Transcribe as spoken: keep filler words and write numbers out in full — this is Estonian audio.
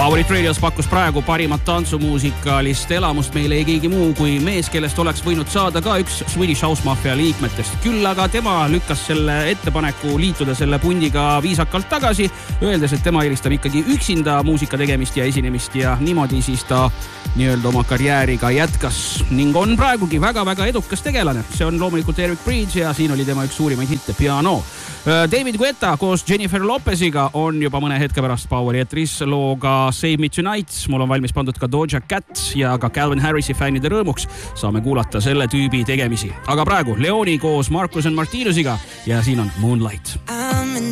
Favorit Radios pakkus praegu parimat tantsumuusikalist elamust meile ei keegi muu kui mees, kellest oleks võinud saada ka üks Swedish House Mafia liikmetest. Küll aga tema lükkas selle ettepaneku liituda selle pundiga viisakalt tagasi, öeldes, et tema eelistab ikkagi üksinda muusika tegemist ja esinemist ja niimoodi siis ta nii-öelda oma karjääriga jätkas ning on praegugi väga-väga edukas tegelane. See on loomulikult Eric Bridge ja siin oli tema üks suurimaid hitte Piano. David Guetta koos Jennifer Lopesiga on juba mõne hetke pärast Poweri etris looga Save Me Tonight. Mul on valmis pandud ka Doja Cat ja ka Calvin Harrisi fännide rõõmuks saame kuulata selle tüübi tegemisi. Aga praegu Leoni koos Marcus and Martinusiga ja siin on Moonlight.